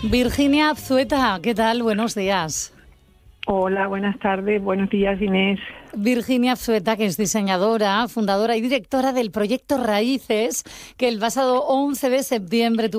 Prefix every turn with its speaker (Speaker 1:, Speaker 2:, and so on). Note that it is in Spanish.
Speaker 1: Virginia Abzueta, ¿qué tal? Buenos días.
Speaker 2: Hola, buenas tardes. Buenos días, Inés.
Speaker 1: Virginia Abzueta, que es diseñadora, fundadora y directora del proyecto Raíces, que el pasado 11 de septiembre tuvo